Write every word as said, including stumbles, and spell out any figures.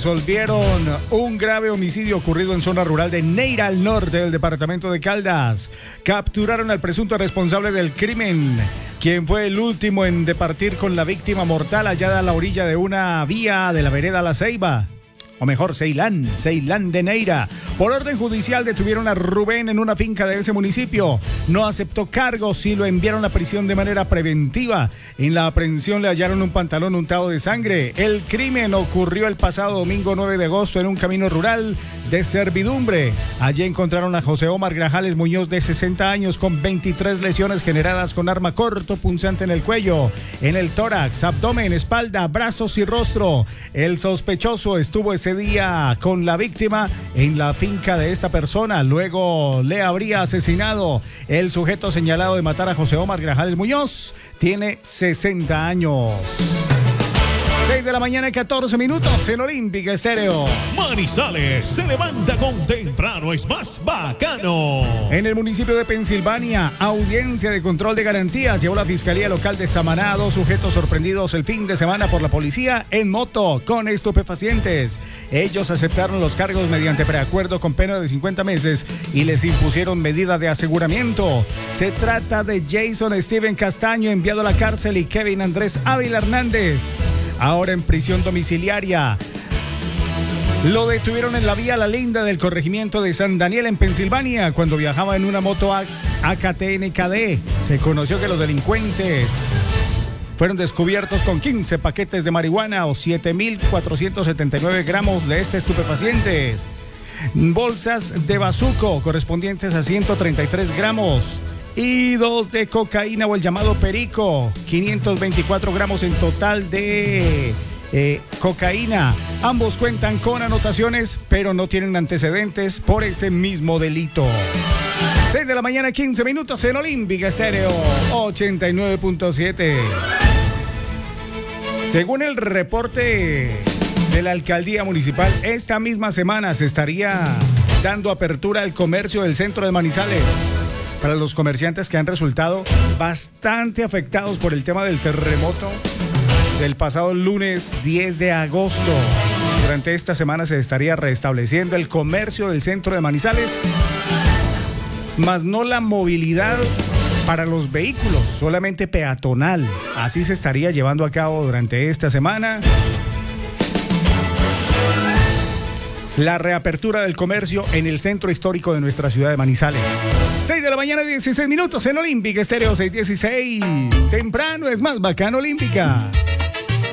resolvieron un grave homicidio ocurrido en zona rural de Neira, al norte del departamento de Caldas. Capturaron al presunto responsable del crimen, quien fue el último en departir con la víctima mortal hallada a la orilla de una vía de la vereda La Ceiba. O mejor, Ceilán, Ceilán de Neira. Por orden judicial detuvieron a Rubén en una finca de ese municipio. No aceptó cargos y lo enviaron a prisión de manera preventiva. En la aprehensión le hallaron un pantalón untado de sangre. El crimen ocurrió el pasado domingo nueve de agosto en un camino rural de servidumbre. Allí encontraron a José Omar Grajales Muñoz, de sesenta años, con veintitrés lesiones generadas con arma corto punzante en el cuello, en el tórax, abdomen, espalda, brazos y rostro. El sospechoso estuvo ese día con la víctima en la finca de esta persona. Luego le habría asesinado. El sujeto señalado de matar a José Omar Grajales Muñoz tiene sesenta años. seis de la mañana y catorce minutos en Olímpica Estéreo. Manizales se levanta con temprano, es más bacano. En el municipio de Pensilvania, audiencia de control de garantías llevó la Fiscalía Local de Samaná a dos sujetos sorprendidos el fin de semana por la policía en moto con estupefacientes. Ellos aceptaron los cargos mediante preacuerdo con pena de cincuenta meses y les impusieron medida de aseguramiento. Se trata de Jason Steven Castaño, enviado a la cárcel, y Kevin Andrés Ávila Hernández, ahora en prisión domiciliaria. Lo detuvieron en la vía La Linda del corregimiento de San Daniel, en Pensilvania, cuando viajaba en una moto A K T N K D. Se conoció que los delincuentes fueron descubiertos con quince paquetes de marihuana o siete mil cuatrocientos setenta y nueve gramos de este estupefaciente. Bolsas de bazuco correspondientes a ciento treinta y tres gramos. Y dos de cocaína o el llamado perico, quinientos veinticuatro gramos en total de eh, cocaína. Ambos cuentan con anotaciones, pero no tienen antecedentes por ese mismo delito. seis de la mañana, quince minutos en Olímpica Estéreo ochenta y nueve punto siete. Según el reporte de la alcaldía municipal, esta misma semana se estaría dando apertura al comercio del centro de Manizales para los comerciantes que han resultado bastante afectados por el tema del terremoto del pasado lunes diez de agosto. Durante esta semana se estaría restableciendo el comercio del centro de Manizales, más no la movilidad para los vehículos, solamente peatonal. Así se estaría llevando a cabo durante esta semana la reapertura del comercio en el centro histórico de nuestra ciudad de Manizales. seis de la mañana, dieciséis minutos en Olímpica Estéreo seiscientos dieciséis. Temprano es más bacano, Olímpica.